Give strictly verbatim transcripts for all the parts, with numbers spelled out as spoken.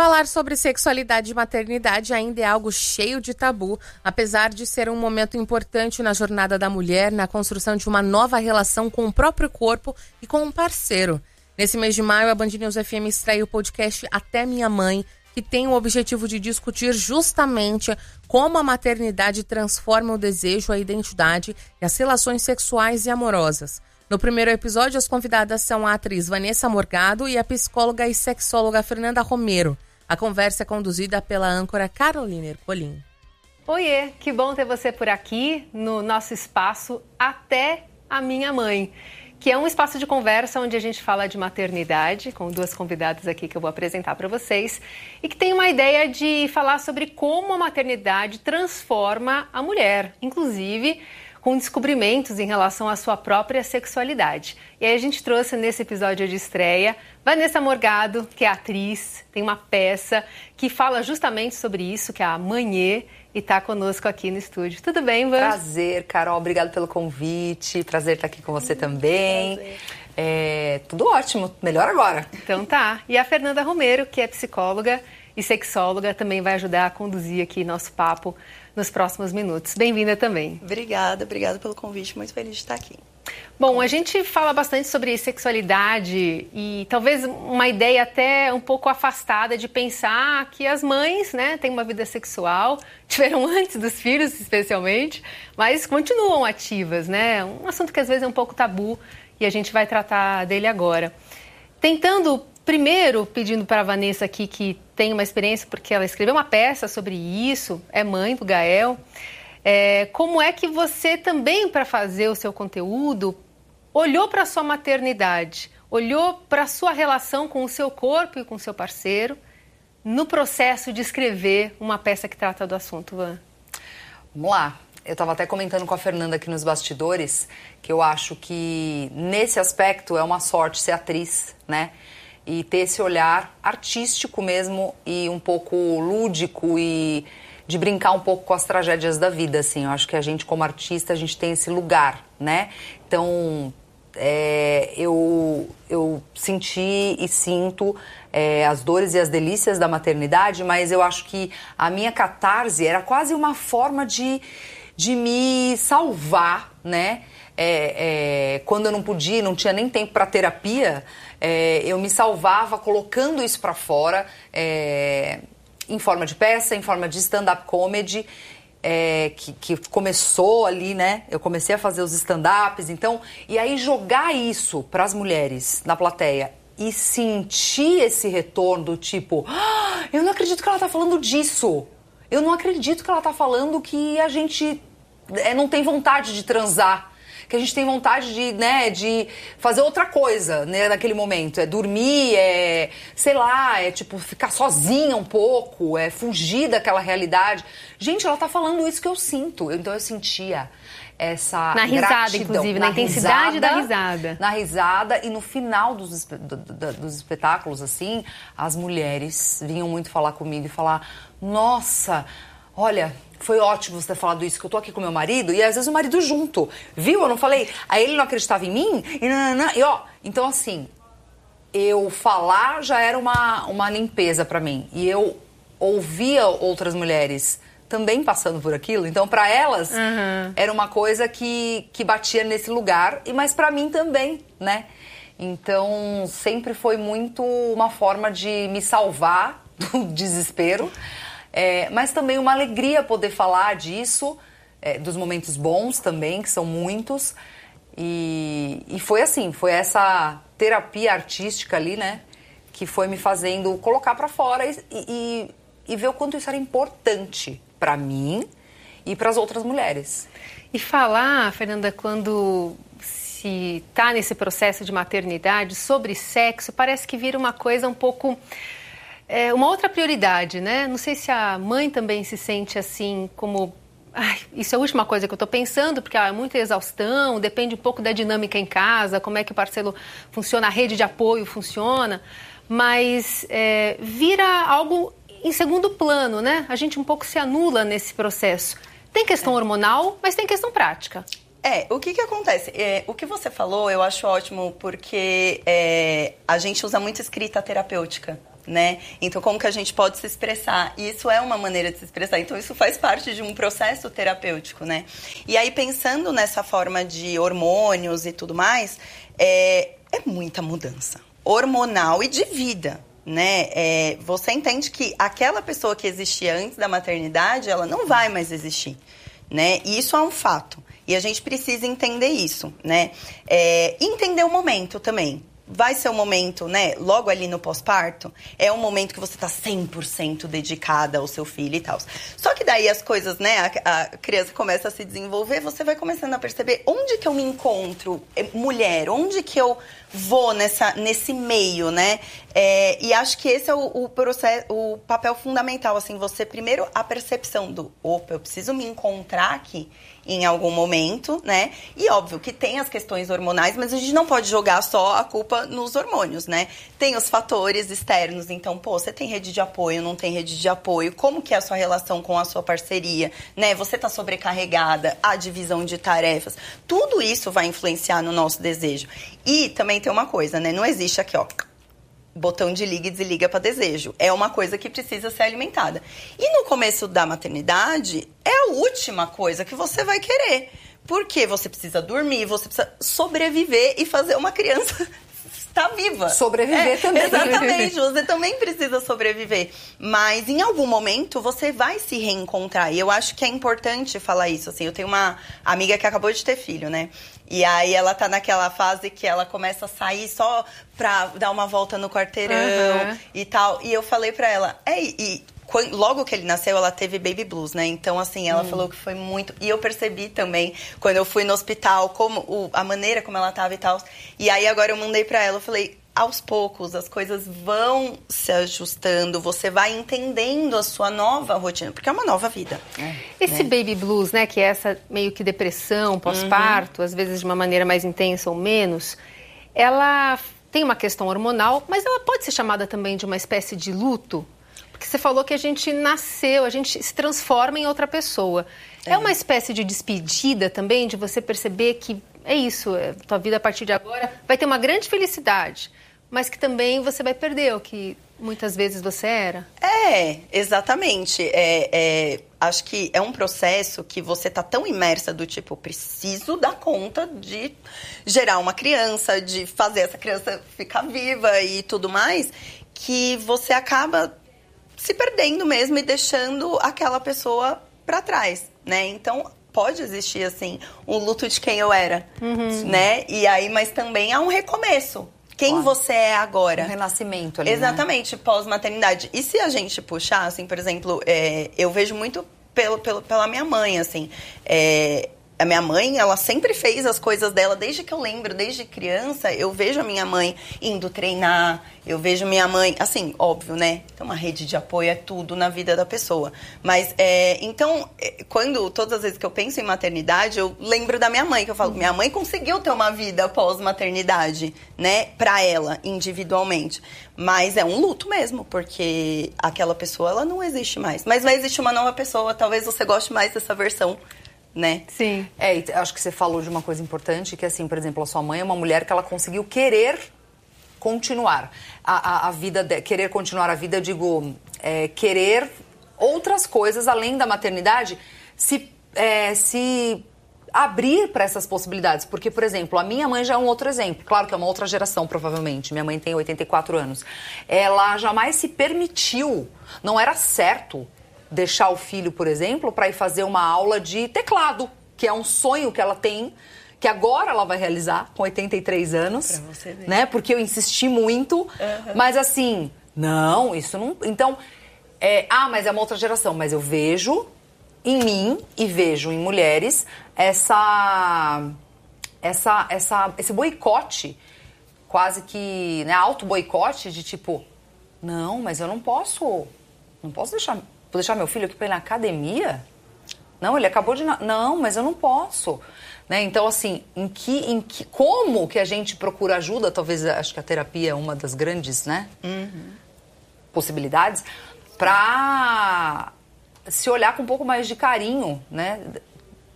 Falar sobre sexualidade e maternidade ainda é algo cheio de tabu, apesar de ser um momento importante na jornada da mulher, na construção de uma nova relação com o próprio corpo e com um parceiro. Nesse mês de maio, a Band News F M extraiu o podcast Até Minha Mãe, que tem o objetivo de discutir justamente como a maternidade transforma o desejo, a identidade e as relações sexuais e amorosas. No primeiro episódio, as convidadas são a atriz Vanessa Morgado e a psicóloga e sexóloga Fernanda Romero. A conversa é conduzida pela âncora Carolina Ercolim. Oiê, que bom ter você por aqui no nosso espaço Até a Minha Mãe, que é um espaço de conversa onde a gente fala de maternidade, com duas convidadas aqui que eu vou apresentar para vocês, e que tem uma ideia de falar sobre como a maternidade transforma a mulher, inclusive com descobrimentos em relação à sua própria sexualidade. E aí a gente trouxe nesse episódio de estreia Vanessa Morgado, que é atriz, tem uma peça que fala justamente sobre isso, que é a Mãe, e está conosco aqui no estúdio. Tudo bem, Van? Prazer, Carol. Obrigado pelo convite. Prazer estar aqui com você também. Prazer. É, tudo ótimo. Melhor agora. Então tá. E a Fernanda Romero, que é psicóloga e sexóloga, também vai ajudar a conduzir aqui nosso papo nos próximos minutos. Bem-vinda também. Obrigada, obrigada pelo convite. Muito feliz de estar aqui. Bom, a gente fala bastante sobre sexualidade e talvez uma ideia até um pouco afastada de pensar que as mães, né, têm uma vida sexual, tiveram antes dos filhos especialmente, mas continuam ativas, né? Um assunto que às vezes é um pouco tabu e a gente vai tratar dele agora. Tentando, primeiro, pedindo para a Vanessa aqui, que tem uma experiência, porque ela escreveu uma peça sobre isso, é mãe do Gael. É, como é que você também, para fazer o seu conteúdo, olhou para a sua maternidade, olhou para a sua relação com o seu corpo e com o seu parceiro, no processo de escrever uma peça que trata do assunto, Van? Vamos lá. Eu estava até comentando com a Fernanda aqui nos bastidores, que eu acho que nesse aspecto é uma sorte ser atriz, né? E ter esse olhar artístico mesmo e um pouco lúdico e de brincar um pouco com as tragédias da vida, assim. Eu acho que a gente, como artista, a gente tem esse lugar, né? Então, é, eu, eu senti e sinto é, as dores e as delícias da maternidade, mas eu acho que a minha catarse era quase uma forma de, de me salvar, né? É, é, quando eu não podia, não tinha nem tempo para terapia, é, eu me salvava colocando isso para fora, é, em forma de peça, em forma de stand-up comedy, é, que, que começou ali, né? Eu comecei a fazer os stand-ups, então, e aí jogar isso para as mulheres na plateia e sentir esse retorno do tipo, ah, eu não acredito que ela tá falando disso, eu não acredito que ela tá falando que a gente é, não tem vontade de transar, que a gente tem vontade de, né, de fazer outra coisa, né, naquele momento. É dormir, é, sei lá, é tipo ficar sozinha um pouco, é fugir daquela realidade. Gente, ela tá falando isso que eu sinto. Então eu sentia essa na risada, gratidão, inclusive, na, na intensidade risada, da risada. Na risada, e no final dos, do, do, dos espetáculos, assim, as mulheres vinham muito falar comigo e falar, nossa, olha, foi ótimo você ter falado isso, que eu tô aqui com meu marido, e às vezes o marido junto, viu? Eu não falei, aí ele não acreditava em mim, e nananã, e ó, então assim, eu falar já era uma, uma limpeza pra mim, e eu ouvia outras mulheres também passando por aquilo, então pra elas uhum. era uma coisa que, que batia nesse lugar, e mas pra mim também, né? Então sempre foi muito uma forma de me salvar do desespero, É, mas também uma alegria poder falar disso, é, dos momentos bons também, que são muitos. E, e foi assim, foi essa terapia artística ali, né, que foi me fazendo colocar pra fora e, e, e ver o quanto isso era importante pra mim e pras outras mulheres. E falar, Fernanda, quando se tá nesse processo de maternidade, sobre sexo, parece que vira uma coisa um pouco... É uma outra prioridade, né? Não sei se a mãe também se sente assim, como... Ai, isso é a última coisa que eu estou pensando, porque há muita exaustão, depende um pouco da dinâmica em casa, como é que o parceiro funciona, a rede de apoio funciona, mas é, vira algo em segundo plano, né? A gente um pouco se anula nesse processo. Tem questão é. hormonal, mas tem questão prática. É, o que que acontece? É, o que você falou eu acho ótimo, porque é, a gente usa muito escrita terapêutica. né? Então, como que a gente pode se expressar? E isso é uma maneira de se expressar. Então, isso faz parte de um processo terapêutico, né? E aí, pensando nessa forma de hormônios e tudo mais, é, é muita mudança hormonal e de vida, né? É, você entende que aquela pessoa que existia antes da maternidade, ela não vai mais existir, né? E isso é um fato. E a gente precisa entender isso, né? É, entender o momento também. Vai ser um momento, né, logo ali no pós-parto, é um momento que você tá cem por cento dedicada ao seu filho e tal. Só que daí as coisas, né, a, a criança começa a se desenvolver, você vai começando a perceber onde que eu me encontro, mulher, onde que eu vou nessa, nesse meio, né? É, e acho que esse é o, o, processo, o papel fundamental, assim, você primeiro a percepção do, opa, eu preciso me encontrar aqui em algum momento, né? E óbvio que tem as questões hormonais, mas a gente não pode jogar só a culpa nos hormônios, né? Tem os fatores externos, então, pô, você tem rede de apoio, não tem rede de apoio, como que é a sua relação com a sua parceria, né? Você tá sobrecarregada, a divisão de tarefas, tudo isso vai influenciar no nosso desejo. E também tem uma coisa, né? Não existe aqui, ó, botão de liga e desliga para desejo. É uma coisa que precisa ser alimentada. E no começo da maternidade, é a última coisa que você vai querer. Porque você precisa dormir, você precisa sobreviver e fazer uma criança estar viva. Sobreviver é, também. Exatamente, você também precisa sobreviver. Mas em algum momento você vai se reencontrar. E eu acho que é importante falar isso. Assim, eu tenho uma amiga que acabou de ter filho, né? E aí ela tá naquela fase que ela começa a sair só pra dar uma volta no quarteirão uhum. e tal. E eu falei pra ela, é, e quando, logo que ele nasceu, ela teve baby blues, né? Então, assim, ela hum. falou que foi muito... E eu percebi também, quando eu fui no hospital, como o, a maneira como ela tava e tal. E aí agora eu mandei pra ela, eu falei, aos poucos as coisas vão se ajustando, você vai entendendo a sua nova rotina, porque é uma nova vida. É, Esse né? baby blues, né, que é essa meio que depressão pós-parto, uhum. às vezes de uma maneira mais intensa ou menos, ela tem uma questão hormonal, mas ela pode ser chamada também de uma espécie de luto, porque você falou que a gente nasceu, a gente se transforma em outra pessoa. É, é uma espécie de despedida também, de você perceber que é isso, é, tua vida a partir de agora vai ter uma grande felicidade, mas que também você vai perder o que muitas vezes você era. É, exatamente. É, é, acho que é um processo que você tá tão imersa do tipo, preciso dar conta de gerar uma criança, de fazer essa criança ficar viva e tudo mais, que você acaba se perdendo mesmo e deixando aquela pessoa para trás, né? Então, pode existir, assim, um luto de quem eu era, uhum. né? E aí, mas também há um recomeço. Quem claro. Você é agora. Um renascimento ali, exatamente, né? Pós-maternidade. E se a gente puxar, assim, por exemplo, é, eu vejo muito pelo, pelo, pela minha mãe, assim. É, a minha mãe, ela sempre fez as coisas dela, desde que eu lembro, desde criança, eu vejo a minha mãe indo treinar, eu vejo minha mãe, assim, óbvio, né? Então, uma rede de apoio é tudo na vida da pessoa. Mas, é, então, quando, todas as vezes que eu penso em maternidade, eu lembro da minha mãe, que eu falo, minha mãe conseguiu ter uma vida pós-maternidade, né? Pra ela, individualmente. Mas é um luto mesmo, porque aquela pessoa, ela não existe mais. Mas vai existir uma nova pessoa, talvez você goste mais dessa versão, né? Sim. É, e acho que você falou de uma coisa importante, que assim, por exemplo, a sua mãe é uma mulher que ela conseguiu querer continuar a, a, a vida, de, querer continuar a vida, eu digo, é, querer outras coisas além da maternidade, se, é, se abrir para essas possibilidades. Porque, por exemplo, a minha mãe já é um outro exemplo. Claro que é uma outra geração, provavelmente. Minha mãe tem oitenta e quatro anos. Ela jamais se permitiu, não era certo deixar o filho, por exemplo, para ir fazer uma aula de teclado, que é um sonho que ela tem, que agora ela vai realizar com oitenta e três anos, pra você ver. Né? Porque eu insisti muito, uhum. mas assim, não, isso não... Então, é, ah, mas é uma outra geração, mas eu vejo em mim e vejo em mulheres essa, essa, essa, esse boicote, quase que, né, auto-boicote de tipo, não, mas eu não posso, não posso deixar... Vou deixar meu filho aqui para ir na academia? Não, ele acabou de... Não, mas eu não posso. Né? Então, assim, em que, em que, como que a gente procura ajuda? Talvez, acho que a terapia é uma das grandes, né? Uhum. possibilidades, para se olhar com um pouco mais de carinho, né?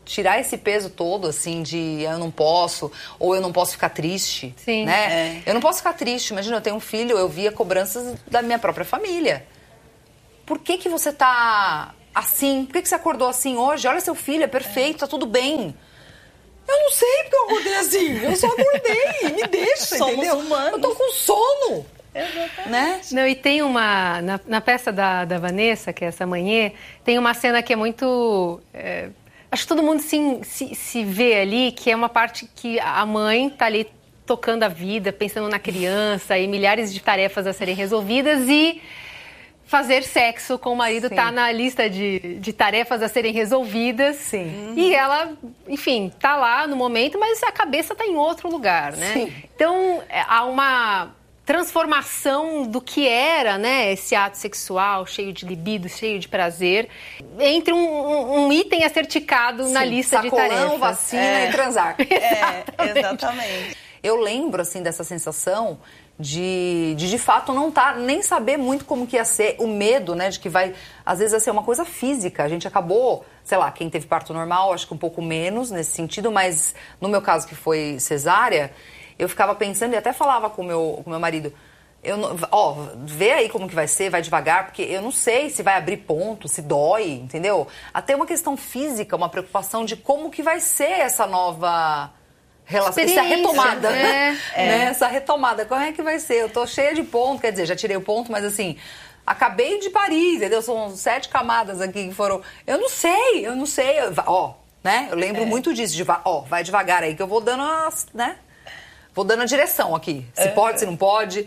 tirar esse peso todo, assim, de eu não posso, ou eu não posso ficar triste, Sim. né? É. Eu não posso ficar triste. Imagina, eu tenho um filho, eu via cobranças da minha própria família. Por que que você tá assim? Por que que você acordou assim hoje? Olha, seu filho é perfeito, é. tá tudo bem. Eu não sei porque eu acordei assim. Eu só acordei, me deixa, Somos entendeu? humanos. Eu tô com sono. Exatamente. Né? Não, e tem uma... Na, na peça da, da Vanessa, que é essa manhã, tem uma cena que é muito... É, acho que todo mundo se, se, se vê ali, que é uma parte que a mãe tá ali tocando a vida, pensando na criança e milhares de tarefas a serem resolvidas e fazer sexo com o marido. Sim. Tá na lista de, de tarefas a serem resolvidas. Sim. E ela, enfim, tá lá no momento, mas a cabeça tá em outro lugar, né? Sim. Então, há uma transformação do que era, né, esse ato sexual cheio de libido, cheio de prazer, entre um, um, um item a ser ticado Sim, na lista sacolão, de tarefas. Vacina é. e transar. É, exatamente. Eu lembro, assim, dessa sensação de, de, de fato, não tá, nem saber muito como que ia ser, o medo, né, de que vai, às vezes, vai ser uma coisa física. A gente acabou, sei lá, quem teve parto normal, acho que um pouco menos nesse sentido, mas no meu caso, que foi cesárea, eu ficava pensando e até falava com meu, o meu marido, eu não, ó, vê aí como que vai ser, vai devagar, porque eu não sei se vai abrir ponto, se dói, entendeu? Até uma questão física, uma preocupação de como que vai ser essa nova relação, essa retomada, né? É. né? Essa retomada, como é que vai ser? Eu tô cheia de ponto, quer dizer, já tirei o ponto, mas assim, acabei de parir, entendeu? São sete camadas aqui que foram, eu não sei, eu não sei, ó, né? Eu lembro é. muito disso, de, ó, vai devagar aí que eu vou dando as, né? Vou dando a direção aqui. Se é. pode, se não pode.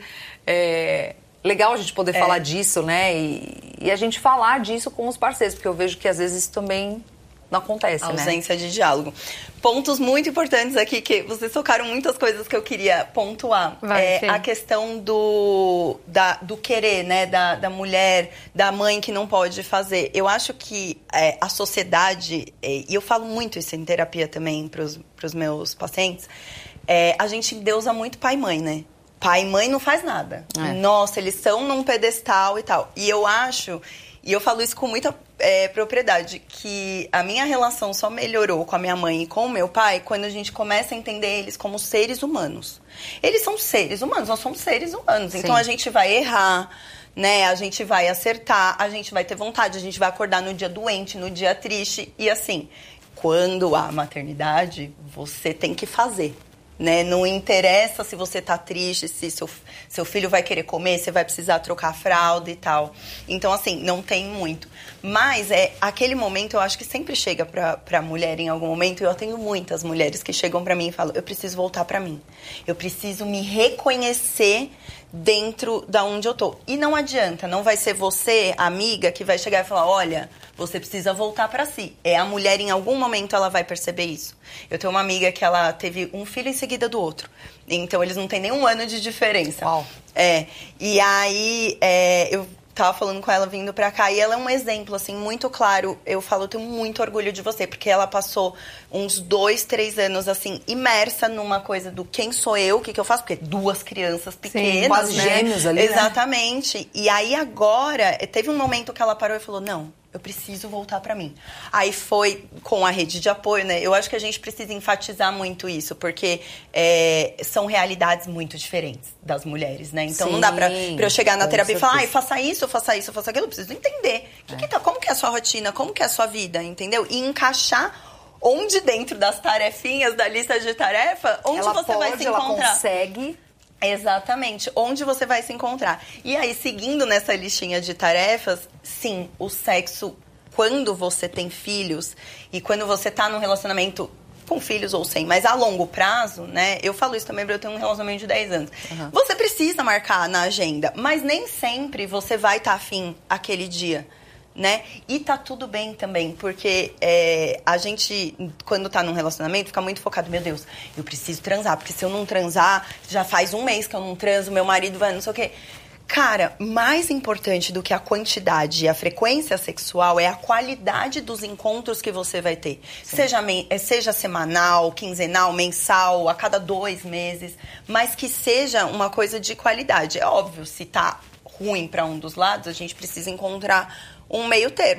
É legal a gente poder é. falar disso, né? E, e a gente falar disso com os parceiros, porque eu vejo que às vezes isso também não acontece, a né? Ausência de diálogo. Pontos muito importantes aqui, que vocês tocaram muitas coisas que eu queria pontuar. Vai, é a questão do, da, do querer, né? Da, da mulher, da mãe que não pode fazer. Eu acho que é, a sociedade, é, e eu falo muito isso em terapia também para os meus pacientes, É, a gente endeusa muito pai e mãe, né? Pai e mãe não faz nada. É. Nossa, eles estão num pedestal e tal. E eu acho, e eu falo isso com muita é, propriedade, que a minha relação só melhorou com a minha mãe e com o meu pai quando a gente começa a entender eles como seres humanos. Eles são seres humanos, nós somos seres humanos. Sim. Então a gente vai errar, né? A gente vai acertar, a gente vai ter vontade, a gente vai acordar no dia doente, no dia triste. E assim, quando há maternidade, você tem que fazer. Né? Não interessa se você tá triste, se seu, seu filho vai querer comer, se vai precisar trocar a fralda e tal. Então, assim, não tem muito. Mas é aquele momento, eu acho que sempre chega pra, pra mulher em algum momento. Eu tenho muitas mulheres que chegam pra mim e falam, eu preciso voltar pra mim. Eu preciso me reconhecer dentro da onde eu tô. E não adianta, não vai ser você, amiga, que vai chegar e falar, olha, você precisa voltar pra si. É a mulher, em algum momento, ela vai perceber isso. Eu tenho uma amiga que ela teve um filho em seguida do outro. Então, eles não têm nem um ano de diferença. Uau. É, e aí, é, eu tava falando com ela vindo pra cá, e ela é um exemplo, assim, muito claro. Eu falo, eu tenho muito orgulho de você, porque ela passou uns dois, três anos, assim, imersa numa coisa do quem sou eu, o que que eu faço, porque duas crianças pequenas, Sim, quase né? gêmeos ali, Exatamente. Né? E aí, agora, teve um momento que ela parou e falou, não, eu preciso voltar pra mim. Aí foi com a rede de apoio, né? Eu acho que a gente precisa enfatizar muito isso, porque é, são realidades muito diferentes das mulheres, né? Então, sim, não dá pra, pra eu chegar na terapia certeza. e falar, ai, faça isso, faça isso, faça aquilo. Eu preciso entender. Que é. Que tá, como que é a sua rotina, como que é a sua vida, entendeu? E encaixar onde dentro das tarefinhas, da lista de tarefa, onde ela você pode, vai se encontrar. Ela consegue... Exatamente, onde você vai se encontrar. E aí, seguindo nessa listinha de tarefas, sim, o sexo, quando você tem filhos e quando você tá num relacionamento com filhos ou sem, mas a longo prazo, né? Eu falo isso também porque eu tenho um relacionamento de dez anos. Uhum. Você precisa marcar na agenda, mas nem sempre você vai estar afim aquele dia. Né? E tá tudo bem também, porque é, a gente, quando tá num relacionamento, fica muito focado, meu Deus, eu preciso transar, porque se eu não transar, já faz um mês que eu não transo, meu marido vai, não sei o quê. Cara, mais importante do que a quantidade e a frequência sexual é a qualidade dos encontros que você vai ter. Seja, seja semanal, quinzenal, mensal, a cada dois meses, mas que seja uma coisa de qualidade. É óbvio, se tá ruim para um dos lados, a gente precisa encontrar um meio termo.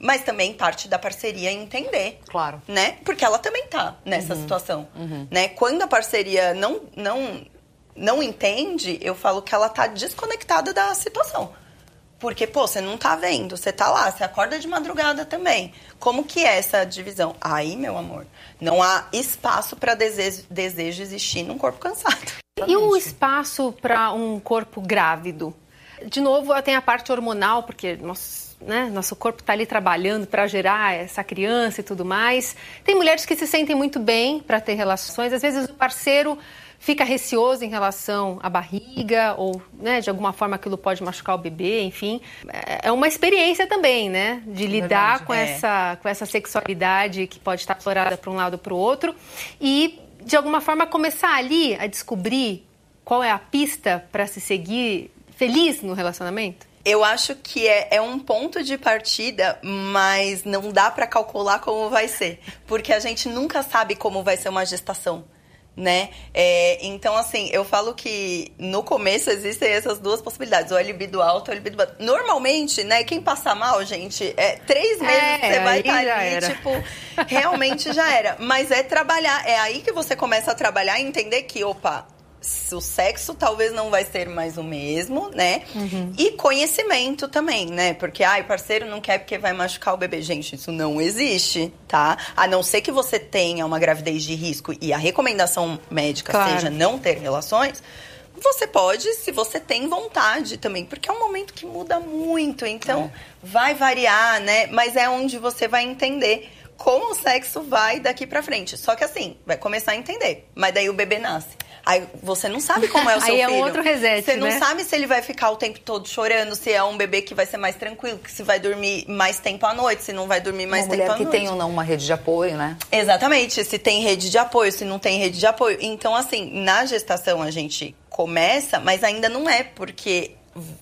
Mas também parte da parceria é entender. Claro. Né? Porque ela também tá nessa uhum. situação. Uhum. Né? Quando a parceria não, não, não entende, eu falo que ela tá desconectada da situação. Porque, pô, você não tá vendo, você tá lá, você acorda de madrugada também. Como que é essa divisão? Aí, meu amor, não há espaço para desejo, desejo existir num corpo cansado. E o espaço para um corpo grávido? De novo, tem a parte hormonal, porque nosso, né, nosso corpo está ali trabalhando para gerar essa criança e tudo mais. Tem mulheres que se sentem muito bem para ter relações. Às vezes o parceiro fica receoso em relação à barriga ou, né, de alguma forma aquilo pode machucar o bebê, enfim. É uma experiência também, né, de lidar Verdade, com, é. essa, com essa sexualidade que pode estar aflorada para um lado ou para o outro e, de alguma forma, começar ali a descobrir qual é a pista para se seguir feliz no relacionamento? Eu acho que é, é um ponto de partida, mas não dá para calcular como vai ser. Porque a gente nunca sabe como vai ser uma gestação, né? É, então, assim, eu falo que no começo existem essas duas possibilidades. Ou é libido alto ou é libido baixo. Normalmente, né, quem passa mal, gente, é três meses é, você vai estar ali, era. tipo, realmente já era. Mas é trabalhar, é aí que você começa a trabalhar e entender que, opa, o sexo talvez não vai ser mais o mesmo, né? Uhum. E conhecimento também, né? Porque, ai, parceiro não quer porque vai machucar o bebê. Gente, isso não existe, tá? A não ser que você tenha uma gravidez de risco e a recomendação médica claro. seja não ter relações, você pode, se você tem vontade também. Porque é um momento que muda muito, então é. vai variar, né? Mas é onde você vai entender como o sexo vai daqui pra frente. Só que assim, vai começar a entender. Mas daí o bebê nasce. Aí você não sabe como é o seu Aí filho. Aí é um outro reset, Você não né? sabe se ele vai ficar o tempo todo chorando, se é um bebê que vai ser mais tranquilo, que se vai dormir mais tempo à noite, se não vai dormir mais uma tempo à noite. Uma mulher que tem ou não uma rede de apoio, né? Exatamente. Se tem rede de apoio, se não tem rede de apoio. Então, assim, na gestação a gente começa, mas ainda não é, porque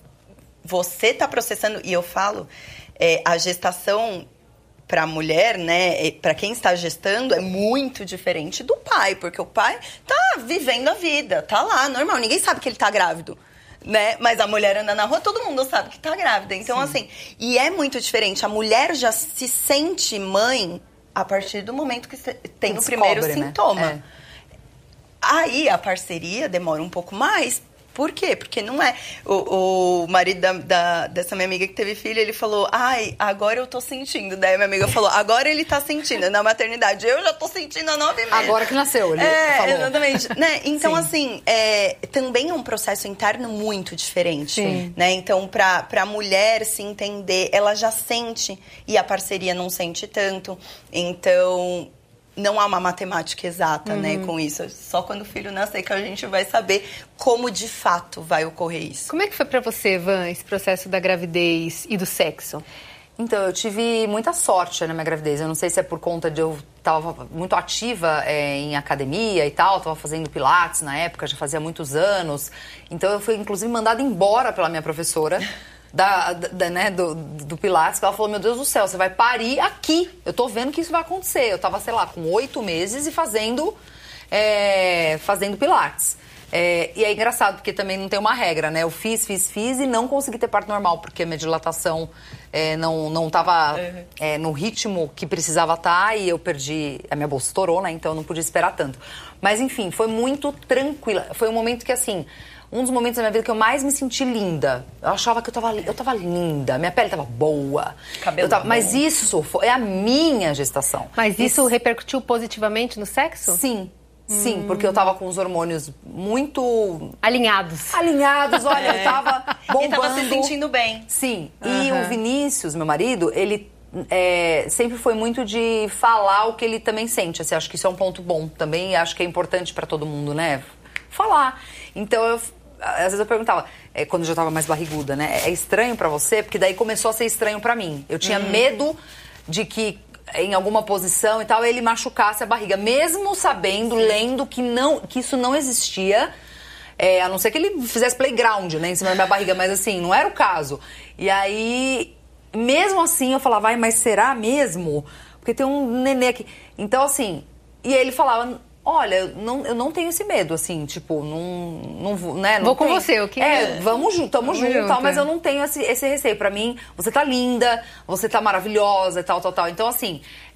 você tá processando... E eu falo, é, a gestação... para a mulher, né, para quem está gestando, é muito diferente do pai, porque o pai tá vivendo a vida, tá lá, normal, ninguém sabe que ele tá grávido, né, mas a mulher anda na rua, todo mundo sabe que tá grávida, então Sim. assim, e é muito diferente, a mulher já se sente mãe a partir do momento que tem o primeiro né? sintoma. É. Aí a parceria demora um pouco mais. Por quê? Porque não é... O, o marido da, da, dessa minha amiga que teve filho, ele falou, ai, agora eu tô sentindo. Daí minha amiga falou, agora ele tá sentindo na maternidade. Eu já tô sentindo há nove meses. Agora que nasceu, ele é, falou. Exatamente. Né? Então, Sim. assim, é, também é um processo interno muito diferente. Sim. Né? Então, pra, pra mulher se entender, ela já sente e a parceria não sente tanto. Então... não há uma matemática exata, uhum. né, com isso. Só quando o filho nascer que a gente vai saber como de fato vai ocorrer isso. Como é que foi pra você, Van, esse processo da gravidez e do sexo? Então, eu tive muita sorte na minha gravidez. Eu não sei se é por conta de eu tava muito ativa é, em academia e tal. Tava fazendo pilates na época, já fazia muitos anos. Então, eu fui, inclusive, mandada embora pela minha professora. Da, da, né, do, do Pilates, que ela falou, meu Deus do céu, você vai parir aqui. Eu tô vendo que isso vai acontecer. Eu tava, sei lá, com oito meses e fazendo, é, fazendo Pilates. É, e é engraçado, porque também não tem uma regra, né? Eu fiz, fiz, fiz e não consegui ter parto normal, porque a minha dilatação é, não, não tava uhum. é, no ritmo que precisava estar e eu perdi, a minha bolsa estourou, né? Então eu não podia esperar tanto. Mas enfim, foi muito tranquila. Foi um momento que, assim... um dos momentos da minha vida que eu mais me senti linda. Eu achava que eu tava, eu tava linda, minha pele tava boa. Cabelo eu tava, bom. Mas isso foi, é a minha gestação. Mas isso, isso repercutiu positivamente no sexo? Sim, sim, hum. porque eu tava com os hormônios muito... alinhados. Alinhados, olha, é. eu tava bombando. E tava se sentindo bem. Sim, uhum. e o Vinícius, meu marido, ele... É, sempre foi muito de falar o que ele também sente. Assim, acho que isso é um ponto bom também e acho que é importante pra todo mundo, né? Falar. Então eu... às vezes eu perguntava, é, quando eu já tava mais barriguda, né? É estranho pra você? Porque daí começou a ser estranho pra mim. Eu tinha uhum. medo de que em alguma posição e tal, ele machucasse a barriga. Mesmo sabendo, Sim. lendo que, não, que isso não existia. É, a não ser que ele fizesse playground, né? Em cima da minha barriga. Mas assim, não era o caso. E aí, mesmo assim, eu falava, vai, mas será mesmo? Porque tem um nenê aqui. Então assim, e ele falava... Olha, eu não, eu não tenho esse medo, assim, tipo, não, não vou, né? Não vou com tenho. você, o que É, vamos junto, tamo Vamos junto, junto, tal, mas é. eu não tenho esse, esse receio. Pra mim, você tá linda, você tá maravilhosa e tal, tal, tal. Então, assim,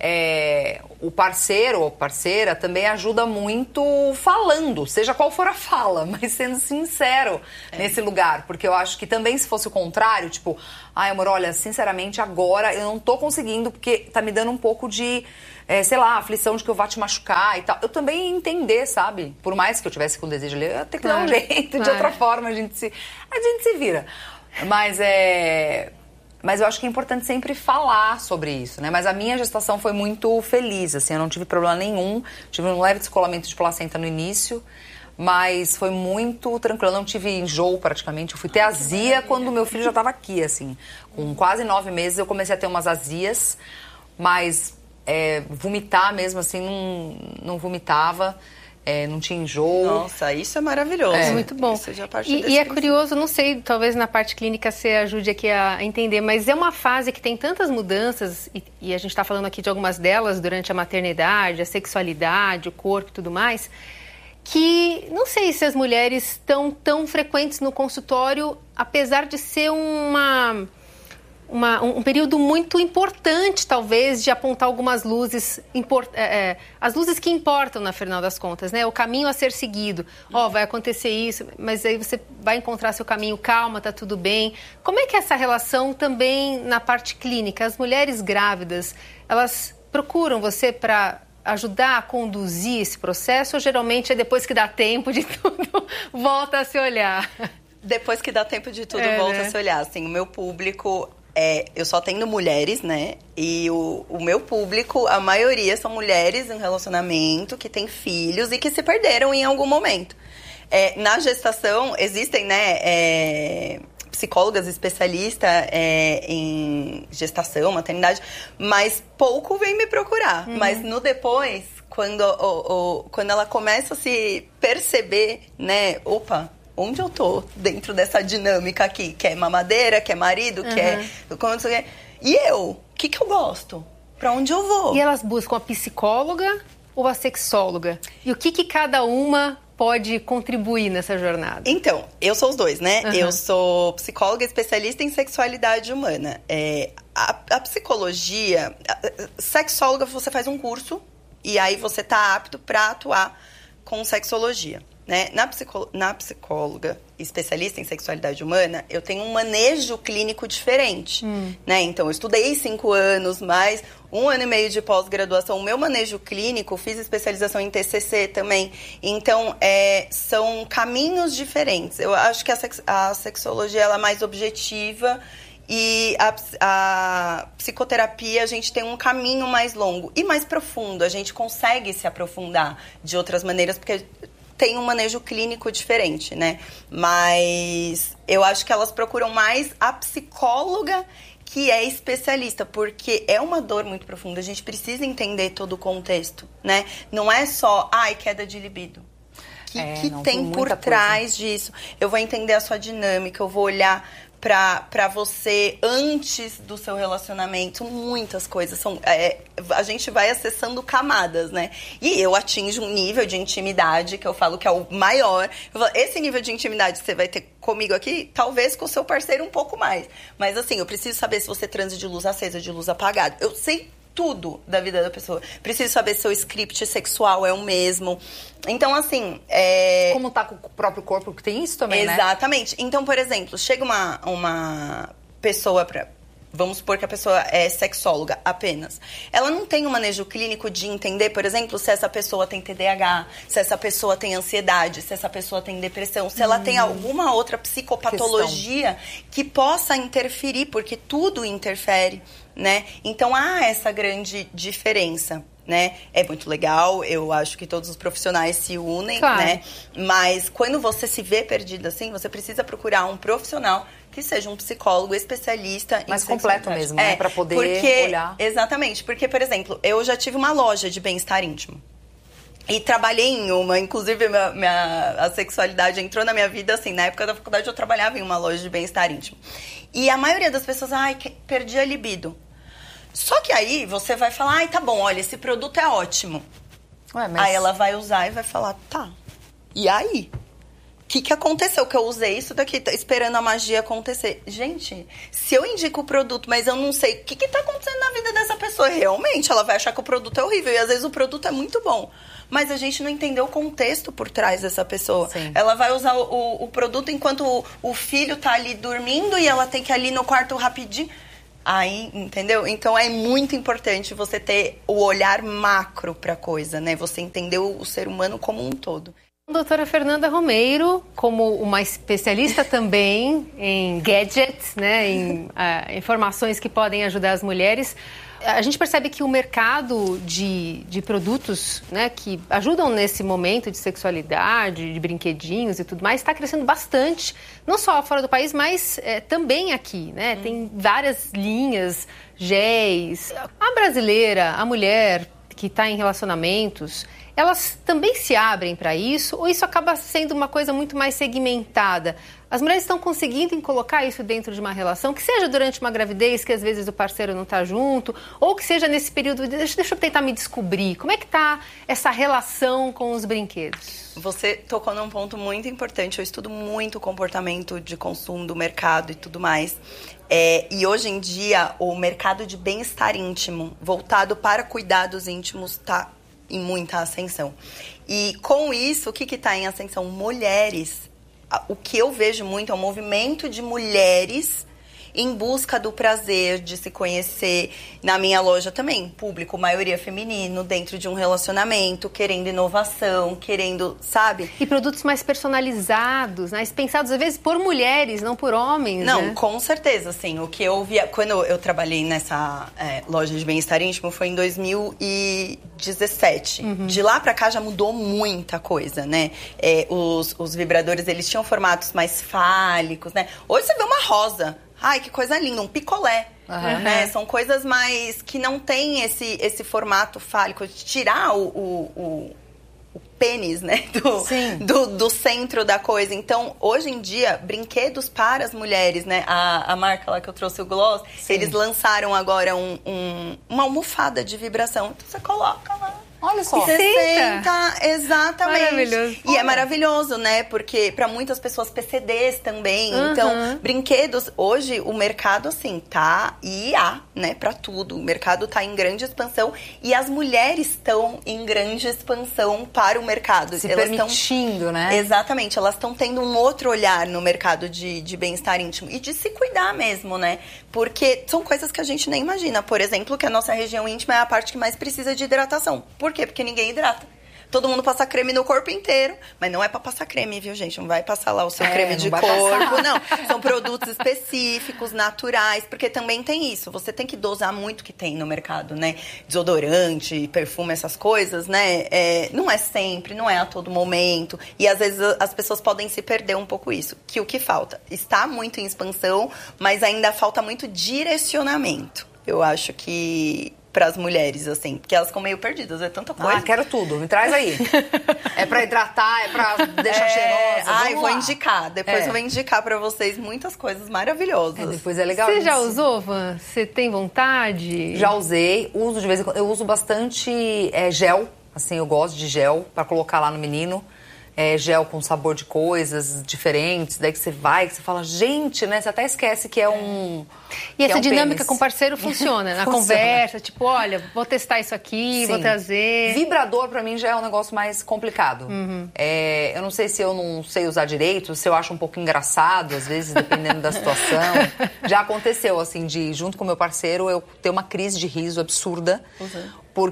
é, o parceiro ou parceira também ajuda muito falando, seja qual for a fala, mas sendo sincero é. nesse lugar. Porque eu acho que também, se fosse o contrário, tipo, ai, amor, olha, sinceramente, agora eu não tô conseguindo, porque tá me dando um pouco de... É, sei lá, aflição de que eu vá te machucar e tal. Eu também ia entender, sabe? Por mais que eu tivesse com desejo ali, eu ia ter que claro, dar um jeito, claro. de outra forma, a gente se, a gente se vira. Mas é... Mas eu acho que é importante sempre falar sobre isso, né? Mas a minha gestação foi muito feliz, assim, eu não tive problema nenhum. Tive um leve descolamento de placenta no início, mas foi muito tranquilo. Eu não tive enjoo praticamente. Eu fui ter Ai, azia quando meu filho já estava aqui, assim. Com quase nove meses eu comecei a ter umas azias, mas... É, vomitar mesmo, assim, não, não vomitava, é, não tinha enjoo. Nossa, isso é maravilhoso. É. Muito bom. E, e é curioso, não sei, talvez na parte clínica você ajude aqui a entender, mas é uma fase que tem tantas mudanças, e, e a gente está falando aqui de algumas delas durante a maternidade, a sexualidade, o corpo e tudo mais, que não sei se as mulheres estão tão frequentes no consultório, apesar de ser uma... Uma, um, um período muito importante, talvez, de apontar algumas luzes, import, é, é, as luzes que importam, na final das contas, né? O caminho a ser seguido. Ó, oh, vai acontecer isso, mas aí você vai encontrar seu caminho, calma, tá tudo bem. Como é que é essa relação também na parte clínica? As mulheres grávidas, elas procuram você para ajudar a conduzir esse processo ou geralmente é depois que dá tempo de tudo, volta a se olhar? Depois que dá tempo de tudo, é, volta né? a se olhar. Assim, o meu público... É, eu só tenho mulheres, né? E o, o meu público, a maioria são mulheres em relacionamento, que têm filhos e que se perderam em algum momento. É, na gestação, existem, né, é, psicólogas especialistas é, em gestação, maternidade, mas pouco vem me procurar. Uhum. Mas no depois, quando, o, o, quando ela começa a se perceber, né, opa... Onde eu tô dentro dessa dinâmica aqui? Que é mamadeira, que é marido, uhum. que é... E eu? O que que eu gosto? Pra onde eu vou? E elas buscam a psicóloga ou a sexóloga? E o que que cada uma pode contribuir nessa jornada? Então, eu sou os dois, né? Uhum. Eu sou psicóloga especialista em sexualidade humana. É, a, a psicologia... A, sexóloga, você faz um curso e aí você tá apto pra atuar com sexologia. Né? Na, psicó- na psicóloga especialista em sexualidade humana, eu tenho um manejo clínico diferente. Hum. Né? Então, eu estudei cinco anos, mais um ano e meio de pós-graduação. O meu manejo clínico, fiz especialização em T C C também. Então, é, são caminhos diferentes. Eu acho que a, sex- a sexologia ela é mais objetiva e a, a psicoterapia, a gente tem um caminho mais longo e mais profundo. A gente consegue se aprofundar de outras maneiras, porque... tem um manejo clínico diferente, né? Mas eu acho que elas procuram mais a psicóloga que é especialista, porque é uma dor muito profunda. A gente precisa entender todo o contexto, né? Não é só, ai, queda de libido. O que, é, que tem por trás disso? Eu vou entender a sua dinâmica, eu vou olhar... Pra você antes do seu relacionamento, muitas coisas. São, é, a gente vai acessando camadas, né? E eu atinjo um nível de intimidade que eu falo que é o maior. Eu falo, esse nível de intimidade que você vai ter comigo aqui, talvez com o seu parceiro um pouco mais. Mas assim, eu preciso saber se você transa de luz acesa, de luz apagada. Eu sei tudo da vida da pessoa. Preciso saber se o script sexual é o mesmo. Então, assim... É... Como tá com o próprio corpo, que tem isso também, Exatamente. né? Exatamente. Então, por exemplo, chega uma, uma pessoa pra... Vamos supor que a pessoa é sexóloga apenas. Ela não tem um manejo clínico de entender, por exemplo, se essa pessoa tem T D A H, se essa pessoa tem ansiedade, se essa pessoa tem depressão, se ela hum. tem alguma outra psicopatologia questão. Que possa interferir, porque tudo interfere, né? Então, há essa grande diferença, né? É muito legal, eu acho que todos os profissionais se unem, claro. Né? Mas quando você se vê perdida assim, você precisa procurar um profissional que seja um psicólogo especialista mais em completo mesmo, né? É, para poder porque, olhar. Exatamente, porque, por exemplo, eu já tive uma loja de bem-estar íntimo. E trabalhei em uma, inclusive minha, minha, a sexualidade entrou na minha vida, assim, na época da faculdade eu trabalhava em uma loja de bem-estar íntimo. E a maioria das pessoas, ai, perdi a libido. Só que aí você vai falar, ai, tá bom, olha, esse produto é ótimo. Ué, mas... Aí ela vai usar e vai falar, tá, e aí? O que, que aconteceu? Que eu usei isso daqui, tá esperando a magia acontecer. Gente, se eu indico o produto, mas eu não sei o que, que tá acontecendo na vida dessa pessoa, realmente ela vai achar que o produto é horrível. E às vezes o produto é muito bom. Mas a gente não entendeu o contexto por trás dessa pessoa. Sim. Ela vai usar o, o, o produto enquanto o, o filho tá ali dormindo e ela tem que ir ali no quarto rapidinho. Aí, entendeu? Então é muito importante você ter o olhar macro pra coisa, né? Você entender o, o ser humano como um todo. Doutora Fernanda Romeiro, como uma especialista também em gadgets, né, em uh, informações que podem ajudar as mulheres, a gente percebe que o mercado de, de produtos, né, que ajudam nesse momento de sexualidade, de brinquedinhos e tudo mais, está crescendo bastante, não só fora do país, mas é, também aqui, né? Hum. Tem várias linhas, géis. A brasileira, a mulher que está em relacionamentos, elas também se abrem para isso ou isso acaba sendo uma coisa muito mais segmentada? As mulheres estão conseguindo colocar isso dentro de uma relação, que seja durante uma gravidez, que às vezes o parceiro não está junto, ou que seja nesse período de deixa, deixa eu tentar me descobrir. Como é que está essa relação com os brinquedos? Você tocou num ponto muito importante. Eu estudo muito o comportamento de consumo do mercado e tudo mais. É, e hoje em dia, o mercado de bem-estar íntimo, voltado para cuidados íntimos, está em muita ascensão. E com isso, o que está em ascensão? Mulheres. O que eu vejo muito é um movimento de mulheres em busca do prazer, de se conhecer. Na minha loja também, público, maioria feminino, dentro de um relacionamento, querendo inovação, querendo, sabe? E produtos mais personalizados, né? Pensados, às vezes, por mulheres, não por homens, Não, né? Com certeza, assim. O que eu via... Quando eu trabalhei nessa é, loja de bem-estar íntimo, foi em dois mil e dezessete. Uhum. De lá pra cá já mudou muita coisa, né? É, os, os vibradores, eles tinham formatos mais fálicos, né? Hoje você vê uma rosa. Ai, que coisa linda, um picolé. Uhum. Né? São coisas mais que não tem esse, esse formato fálico. Tirar o, o, o, o pênis, né? Do, do, do centro da coisa. Então, hoje em dia, brinquedos para as mulheres, né? A, a marca lá que eu trouxe, o Gloss, Sim. eles lançaram agora um, um, uma almofada de vibração. Então, você coloca lá. Olha só. Você senta, exatamente. Maravilhoso. E Olha. é maravilhoso, né? Porque para muitas pessoas P C Ds também. Uhum. Então, brinquedos, hoje o mercado assim tá I A, né, para tudo. O mercado tá em grande expansão e as mulheres estão em grande expansão para o mercado. Se elas permitindo, tão... né? Exatamente, elas estão tendo um outro olhar no mercado de, de bem-estar íntimo e de se cuidar mesmo, né? Porque são coisas que a gente nem imagina. Por exemplo, que a nossa região íntima é a parte que mais precisa de hidratação. Por quê? Porque ninguém hidrata. Todo mundo passa creme no corpo inteiro, mas não é pra passar creme, viu, gente? Não vai passar lá o seu é, creme de corpo, passar. Não. São produtos específicos, naturais, porque também tem isso. Você tem que dosar muito o que tem no mercado, né? Desodorante, perfume, essas coisas, né? É, não é sempre, não é a todo momento. E às vezes as pessoas podem se perder um pouco isso. Que o que falta? Está muito em expansão, mas ainda falta muito direcionamento. Eu acho que... para as mulheres, assim, porque elas ficam meio perdidas, é tanta coisa. Ah, quero tudo, me traz aí. É pra hidratar, é pra deixar é... cheirosa. Ai, vou lá. indicar, depois é. eu vou indicar pra vocês muitas coisas maravilhosas. É, depois é legal. Você já usou, Van? Você tem vontade? Já usei, uso de vez em quando. Eu uso bastante é, gel, assim, eu gosto de gel pra colocar lá no menino. É, gel com sabor de coisas diferentes, daí que você vai, que você fala, gente, né? Você até esquece que é um... E essa é um dinâmica pênis. com o parceiro funciona, na funciona. conversa, tipo, olha, vou testar isso aqui, Sim. vou trazer... Vibrador, pra mim, já é um negócio mais complicado. Uhum. É, eu não sei se eu não sei usar direito, se eu acho um pouco engraçado, às vezes, dependendo da situação. Já aconteceu, assim, de, junto com o meu parceiro, eu ter uma crise de riso absurda, uhum.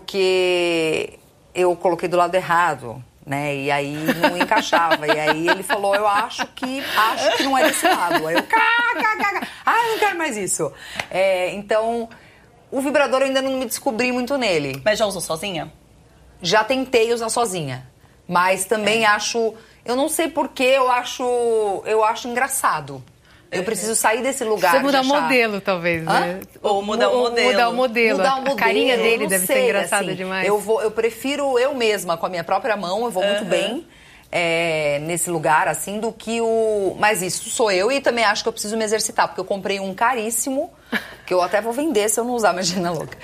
porque eu coloquei do lado errado. Né? E aí não encaixava. E aí ele falou, eu acho que acho que não é desse lado. Aí eu, cá, cá, cá, cá. Ah, eu não quero mais isso. É, então, o vibrador eu ainda não me descobri muito nele. Mas já usou sozinha? Já tentei usar sozinha. Mas também é. acho... Eu não sei porquê, eu acho, eu acho engraçado. Eu preciso sair desse lugar. Você mudar o achar... modelo, talvez, né? Ou mudar o modelo. Mudar o modelo. Mudar o modelo. A carinha dele deve sei, ser engraçada assim, demais. Eu, vou, eu prefiro eu mesma, com a minha própria mão, eu vou uhum. muito bem é, nesse lugar, assim, do que o... Mas isso sou eu e também acho que eu preciso me exercitar, porque eu comprei um caríssimo, Que eu até vou vender se eu não usar minha Gina louca.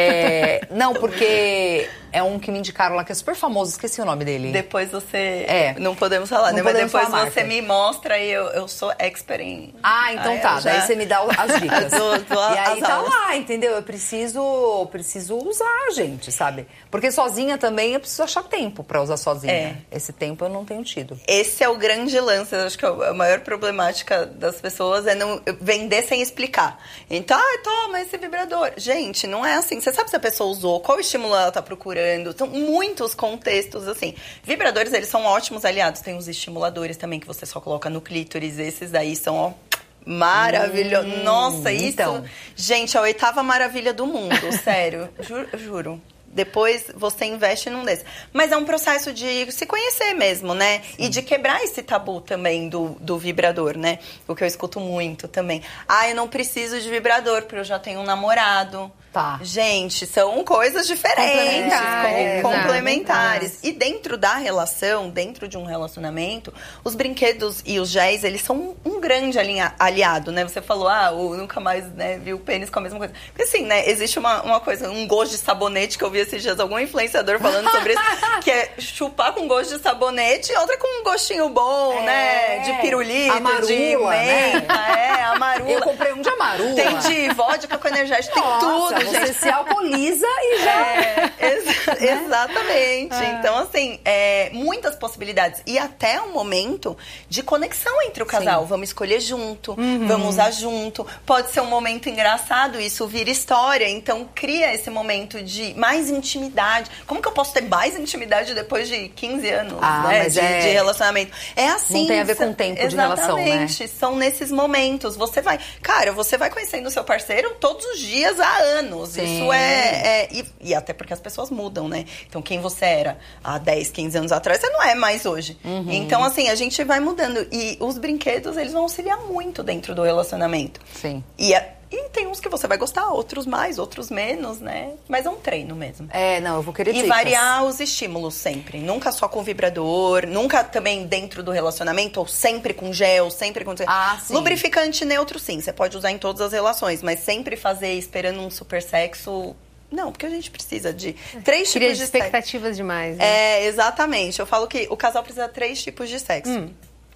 É, não, porque é um que me indicaram lá, que é super famoso, esqueci o nome dele. Depois você... É. Não podemos falar, não né? Podemos Mas depois falar você me mostra e eu, eu sou expert em... Ah, então ah, tá. já... Daí você me dá as dicas. do, do, e aí tá aulas. lá, entendeu? Eu preciso, preciso usar, gente, sabe? Porque sozinha também eu preciso achar tempo pra usar sozinha. É. Esse tempo eu não tenho tido. Esse é o grande lance. Eu acho que a maior problemática das pessoas é não vender sem explicar. Então, ah, toma esse vibrador. Gente, não é assim. Você sabe se a pessoa usou, qual estímulo ela tá procurando. São muitos contextos, assim. Vibradores, eles são ótimos aliados. Tem os estimuladores também, que você só coloca no clítoris. Esses daí são, ó, maravilhosos. Hum, Nossa, isso... Então. Gente, a oitava maravilha do mundo, sério. Juro. juro. Depois você investe num desses. Mas é um processo de se conhecer mesmo, né? Sim. E de quebrar esse tabu também do, do vibrador, né? O que eu escuto muito também. Ah, eu não preciso de vibrador, porque eu já tenho um namorado. Tá. Gente, são coisas diferentes, complementares. com, complementares. E dentro da relação, dentro de um relacionamento, os brinquedos e os géis, eles são um grande alinha, aliado, né? Você falou, ah, eu nunca mais, né, vi o pênis com a mesma coisa. Porque assim, né, existe uma, uma coisa, um gosto de sabonete que eu vi esses dias, algum influenciador falando sobre isso, que é chupar com gosto de sabonete e outra com um gostinho bom, é, né? De pirulito, amarula, de menta, né? É, amarula. Eu comprei um de amarula. Tem de vodka com energético, tem Nossa, tudo. Você se alcooliza e já... É, ex exatamente. É. Então, assim, é, muitas possibilidades. E até um momento de conexão entre o casal. Sim. Vamos escolher junto, uhum. vamos usar junto. Pode ser um momento engraçado, isso vira história. Então, cria esse momento de mais intimidade. Como que eu posso ter mais intimidade depois de quinze anos, ah, né, mas de, é... de relacionamento? É assim. Não tem a ver com o tempo exatamente, de relação, né? Exatamente. São nesses momentos. Você vai... Cara, você vai conhecendo o seu parceiro todos os dias há anos. Sim. Isso é... é e, e até porque as pessoas mudam, né? Então, quem você era há dez, quinze anos atrás, você não é mais hoje. Uhum. Então, assim, a gente vai mudando. E os brinquedos, eles vão auxiliar muito dentro do relacionamento. Sim. E, a, e tem uns que você vai gostar, outros mais, outros menos, né? Mas é um treino mesmo. É, não, eu vou querer E dicas. variar os estímulos sempre. Nunca só com vibrador, nunca também dentro do relacionamento, ou sempre com gel, sempre com... Ah, sim. Lubrificante neutro, sim. Você pode usar em todas as relações, mas sempre fazer esperando um super sexo... Não, porque a gente precisa de três Cria tipos de expectativas sexo. demais, né? É, exatamente. Eu falo que o casal precisa de três tipos de sexo. Hum.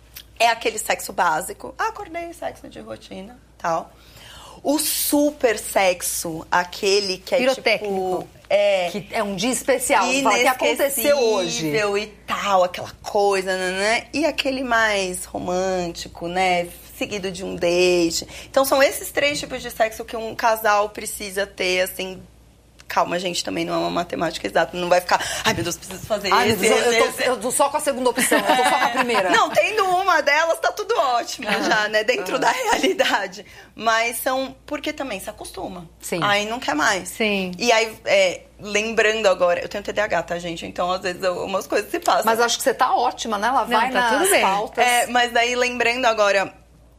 É aquele sexo básico. Ah, acordei, sexo de rotina, tal. O super sexo, aquele que é pirotécnico. Tipo... É, que é um dia especial, que aconteceu hoje. E tal, aquela coisa, né? E aquele mais romântico, né? Seguido de um date. Então, são esses três tipos de sexo que um casal precisa ter, assim... Calma, gente, também não é uma matemática exata. Não vai ficar, ai, meu Deus, preciso fazer ai, esse, Deus, esse, eu, tô, esse. eu tô só com a segunda opção, eu tô só com a primeira. Não, tendo uma delas, tá tudo ótimo ah, já, né? Dentro ah. da realidade. Mas são... Porque também se acostuma. Sim. Aí não quer mais. Sim. E aí, é, lembrando agora... Eu tenho T D A H, tá, gente? Então, às vezes, umas coisas se passam. Mas acho que você tá ótima, né? Ela vai não, tá nas tudo pautas. É, mas daí, lembrando agora...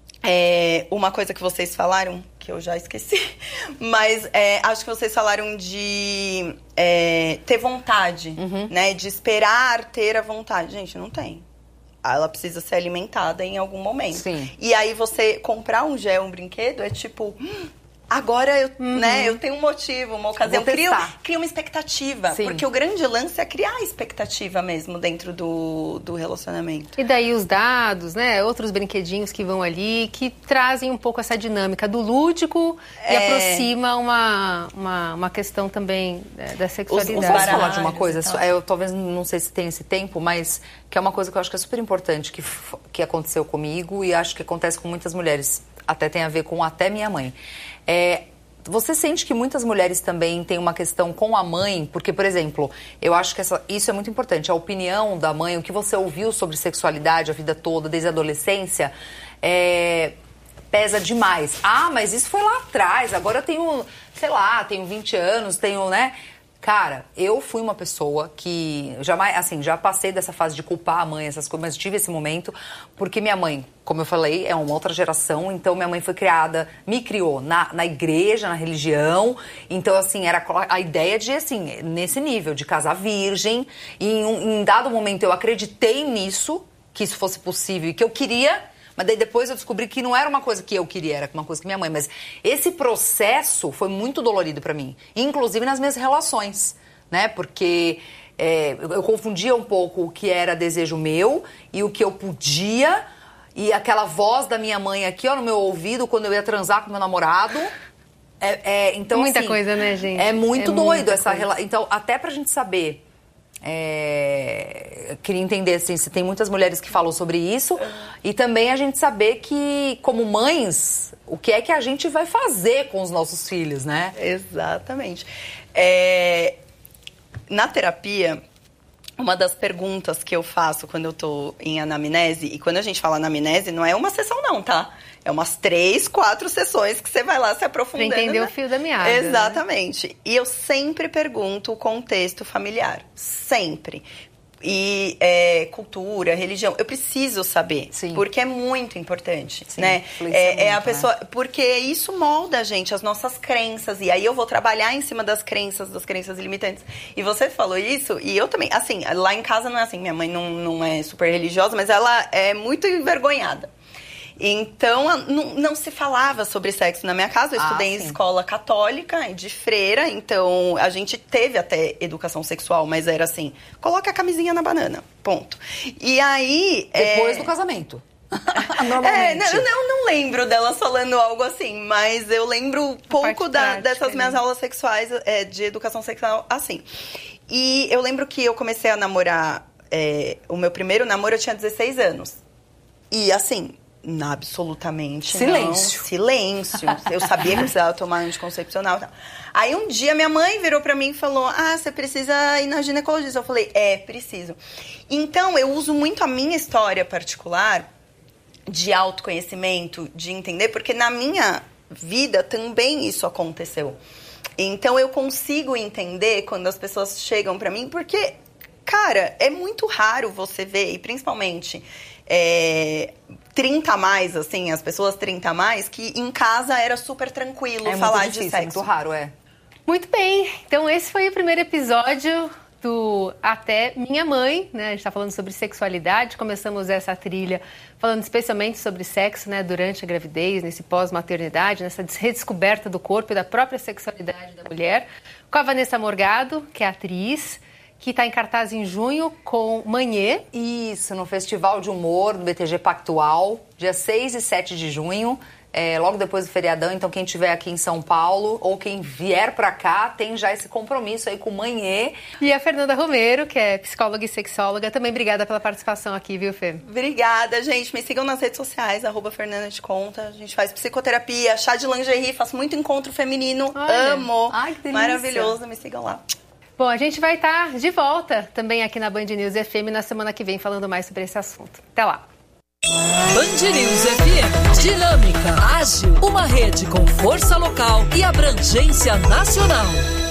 É, uma coisa que vocês falaram, que eu já esqueci, mas é, acho que vocês falaram de é, ter vontade, uhum. né? De esperar ter a vontade. Gente, não tem. Ela precisa ser alimentada em algum momento. Sim. E aí você comprar um gel, um brinquedo, é tipo... Hum, agora eu, uhum. né, eu tenho um motivo, uma ocasião. Cria, cria uma expectativa. Sim. Porque o grande lance é criar a expectativa mesmo dentro do, do relacionamento. E daí os dados, né? Outros brinquedinhos que vão ali, que trazem um pouco essa dinâmica do lúdico é... e aproxima uma, uma, uma questão também é, da sexualidade. Os, os Posso falar de uma coisa? É, eu talvez não sei se tem esse tempo, mas que é uma coisa que eu acho que é super importante, que, que aconteceu comigo e acho que acontece com muitas mulheres. Até tem a ver com até minha mãe. É, você sente que muitas mulheres também têm uma questão com a mãe? Porque, por exemplo, eu acho que essa, isso é muito importante. A opinião da mãe, o que você ouviu sobre sexualidade a vida toda, desde a adolescência, é, pesa demais. Ah, mas isso foi lá atrás. Agora eu tenho, sei lá, tenho vinte anos, tenho, né... Cara, eu fui uma pessoa que jamais, assim, já passei dessa fase de culpar a mãe, essas coisas, mas tive esse momento porque minha mãe, como eu falei, é uma outra geração, então minha mãe foi criada, me criou na, na igreja, na religião, então, assim, era a ideia de, assim, nesse nível, de casar virgem, e em um em dado momento eu acreditei nisso, que isso fosse possível e que eu queria... Mas daí depois eu descobri que não era uma coisa que eu queria, era uma coisa que minha mãe. Mas esse processo foi muito dolorido pra mim, inclusive nas minhas relações, né? Porque é, eu confundia um pouco o que era desejo meu e o que eu podia, e aquela voz da minha mãe aqui, ó, no meu ouvido, quando eu ia transar com meu namorado. É, é, então, muita assim, coisa, né, gente? É muito é doido essa relação. Então, até pra gente saber... É, eu queria entender, assim, se tem muitas mulheres que falam sobre isso, e também a gente saber que, como mães, o que é que a gente vai fazer com os nossos filhos, né? Exatamente. É, na terapia, uma das perguntas que eu faço quando eu tô em anamnese, e quando a gente fala anamnese, não é uma sessão não, tá? É umas três, quatro sessões que você vai lá se aprofundando. Pra entender né? o fio da meada. Exatamente. Né? E eu sempre pergunto o contexto familiar. Sempre. E é, cultura, religião, eu preciso saber. Sim. Porque é muito importante. Sim, né? É, muito, é a pessoa. Né? Porque isso molda a gente, as nossas crenças. E aí eu vou trabalhar em cima das crenças, das crenças limitantes. E você falou isso, e eu também. Assim, lá em casa não é assim, minha mãe não, não é super religiosa, mas ela é muito envergonhada. Então, não, não se falava sobre sexo na minha casa. Eu Ah, estudei sim. em escola católica, de freira. Então, a gente teve até educação sexual, mas era assim, coloca a camisinha na banana, ponto. E aí... Depois é... do casamento. É, não, eu não, não lembro delas falando algo assim, mas eu lembro pouco da, prática, dessas minhas né? aulas sexuais, é, de educação sexual, assim. E eu lembro que eu comecei a namorar, é, o meu primeiro namoro eu tinha dezesseis anos. E assim... absolutamente Silêncio. não. Silêncio. Eu sabia que precisava tomar anticoncepcional e tal. Aí um dia minha mãe virou pra mim e falou, ah, você precisa ir na ginecologista. Eu falei, é, preciso. Então, eu uso muito a minha história particular de autoconhecimento, de entender, porque na minha vida também isso aconteceu. Então, eu consigo entender quando as pessoas chegam pra mim, porque, cara, é muito raro você ver, e principalmente... É, trinta a mais, assim, as pessoas trinta a mais, que em casa era super tranquilo É falar muito difícil, de sexo. é muito raro, é. Muito bem, então esse foi o primeiro episódio do Até Minha Mãe, né? A gente está falando sobre sexualidade, começamos essa trilha falando especialmente sobre sexo, né? Durante a gravidez, nesse pós-maternidade, nessa redescoberta do corpo e da própria sexualidade da mulher, com a Vanessa Morgado, que é atriz, que está em cartaz em junho com Manhê. Isso, no Festival de Humor do B T G Pactual, dia seis e sete de junho, é, logo depois do feriadão. Então, quem estiver aqui em São Paulo ou quem vier pra cá, tem já esse compromisso aí com o Manhê. E a Fernanda Romero, que é psicóloga e sexóloga. Também obrigada pela participação aqui, viu, Fê? Obrigada, gente. Me sigam nas redes sociais, arroba Fernanda de Conta. A gente faz psicoterapia, chá de lingerie, faço muito encontro feminino. Olha. Amo. Ai, que delícia. Maravilhoso, me sigam lá. Bom, a gente vai estar de volta também aqui na Band News F M na semana que vem falando mais sobre esse assunto. Até lá! Band News F M, dinâmica, ágil, uma rede com força local e abrangência nacional.